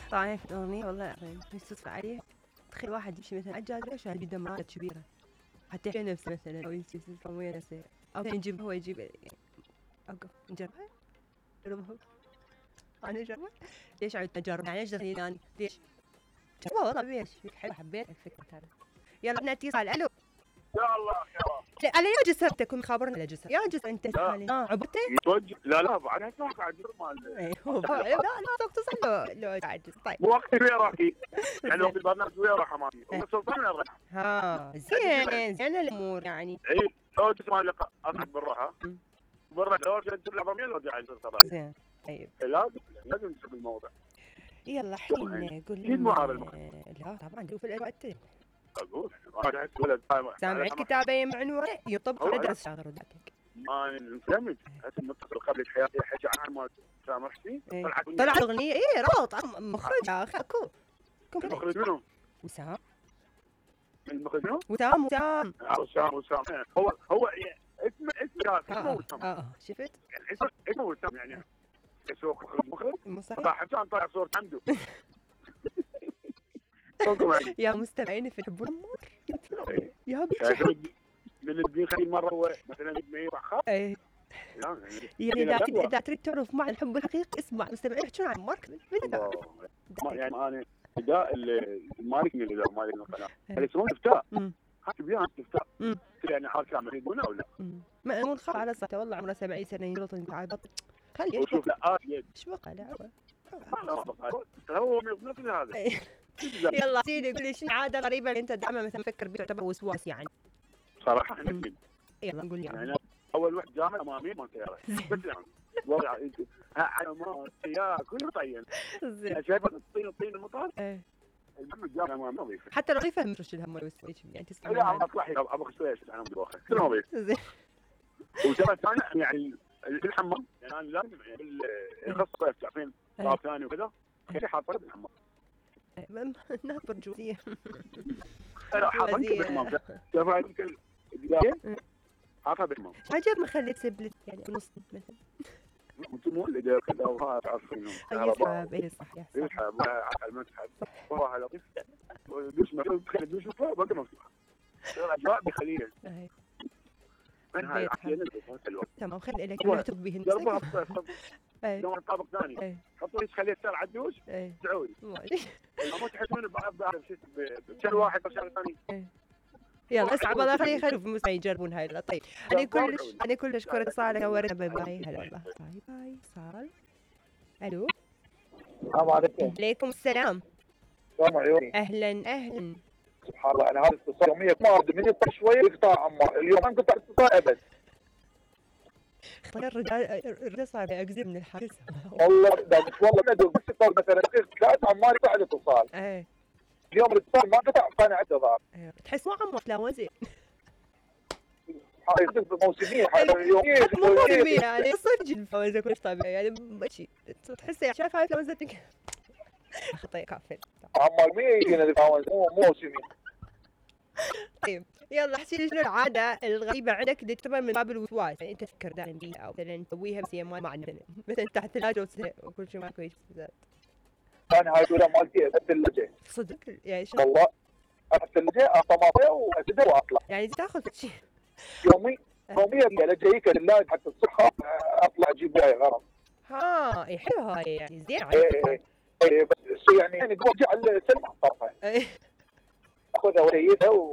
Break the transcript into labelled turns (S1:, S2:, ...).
S1: طبعا في الأغنية والله العظيم يصدق عليه. تخيل واحد يمشي مثلا عجاج عشان يجيب دمارات كبيرة حتى في نفسه مثلا، أو يمشي يسوي نفسه، أو يجيب هو يجيب يعني. أوقف نجربها. أنا أجرب. ليش عود تجرب يعني إيش دخلني يعني ليش؟ جربها والله بيش حلو حبيت الفكرة هذا. يلا بدنا اتصال. ألو.
S2: يا الله يا
S1: على يا جسر تكون خابرنا على جسر يا جسر أنت حالي عبرتي؟
S2: متوجه. لا بعد هسه قاعد مال
S1: لا لا تتصل لو عجز. طيب
S2: وقتي ويا راكي يعني وقت البرنامج ويا راح مالي وسلطان راح.
S1: ها زين الأمور يعني.
S2: اي لو تسمع لقاء اصعد بالراحه برا لو تدير العظميه لو جاي يصير
S1: زين. طيب
S2: لازم تسوي الموضوع.
S1: يلا حين قول
S2: اكيد مو هذا
S1: لا طبعا شوف الوقت.
S2: اقول انا احس ولد
S1: سامع الكتابه معنوره يطبق على درس شاطر وداتك.
S2: ما نفهمت هسه المتصل قبل حياتي حكي عن ما سامر حسين
S1: طلع اغنيه ايه ربط مخرج يا اخي اكو
S2: المخرج منو؟
S1: وسام.
S2: المخرج منو؟
S1: وسام
S2: وسام هو اسمه وسام.
S1: شفت؟
S2: اسمه وسام يعني يسوق المخرج
S1: صحيح.
S2: صح عشان طلع صورة عنده.
S1: يا مستمعين في حب الامور يا
S2: من الدين خليل مره هو مثلا يبني خاف.
S1: ايه يعني اذا تريد تعرف معنى الحب الحقيقي اسمع مستمعين يحكون عن مارك
S2: يعني انا اداء المالك من الاداء مالك القناه اللي يسمونه استفتاء. حكي بيها استفتاء يعني حال كامل يقولون او لا
S1: مأمون خاف على صوته والله عمره 70 سنه يغلط يتعبط خليه
S2: وشوف لا
S1: ايش بقى لا
S2: هو مثل هذا.
S1: يلا سيدي قول لي شنو عاده غريبه اللي انت دائما مثلا تفكر بها تعتبر وسواس يعني
S2: صراحه
S1: يلا نقول
S2: يعني اول واحد جامع امامي ما سياره بس يعني وضع على ما سياره كله طين شايفه الطين المطار المهم الجامع امامي نظيف
S1: حتى لو يفهم وش الهم والوسواس يعني تسمع
S2: لا اطلع ابغى شويه انا بواخر كله نظيف
S1: زين.
S2: وترى ثاني يعني في الحمام يعني انا لازم الخاص صيف تعرفين طاب ثاني وكذا خلي حاطه بالحمام
S1: نهار برجوليه
S2: حاطه بالحمام شوف هذيك حاطها بالحمام
S1: عجب ما خليت سبلت يعني نص مثلا
S2: مو اللي كذا وها تعرفينهم
S1: يسحب اي صح
S2: يسحب على المسحب وراها لطيف دوش ما تخلي دوش فوق بقى مفتوحه الاجواء بخليه
S1: تمام خلي لك نكتب به
S2: نفسك لو طابق ثاني حطوا لي خليه يصير على الدوش دعوني ما تحسون بشهر واحد او شهر ثاني.
S1: يلا اسحب الله خليه يخلوا في المستمعين يجربون هاي. طيب انا كلش اشكرك اتصالك ورنا باي باي. هلا والله باي باي اتصال. الو
S3: السلام عليكم.
S1: عليكم السلام.
S3: سلام عيوني.
S1: اهلا
S3: سبحان الله انا هذا الاتصال يوميا ما ارد من يقطع شويه يقطع عمار اليوم ما انقطع اتصال ابد.
S1: الرجال صار اكذب من الحادث
S3: والله والله ما ادري بس اتصال مثلا دقيقه عمار يقطع الاتصال. اليوم الاتصال ما قطع فانا اعتذر.
S1: تحس مو عمار لا وزين
S3: هاي موسميه
S1: يوميه مو موسميه يعني صدق الفوازير كلش طبيعي يعني ماشي تحس شايف هاي فوازيرك خطأ كافل
S3: عمار مين يجينا الفوازير مو موسمي.
S1: طيب يلا احكي لي شنو العاده الغريبه عندك اللي تعتبر من باب الوسواس يعني انت تفكر دائما بيها او مثلا تسويها بس هي ما معنى مثلا تحت الثلاجه وكل شيء ما كويس بالذات.
S3: انا هاي الدوله مالتي الثلاجه
S1: صدق يعني
S3: والله الثلاجه اطماطه واسده واطلع
S1: يعني تاخذ شيء
S3: يوميا لجيك الثلاجه حتى الصحه اطلع اجيب وياي غرض.
S1: اي حلو هاي يعني زين
S3: اي بس يعني نقول جعل سلمى طرفه اخذها وريتها